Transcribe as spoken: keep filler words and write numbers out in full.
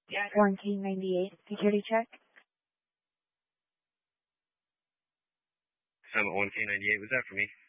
one K ninety-eight, security check. I'm at one K ninety-eight, was that for me?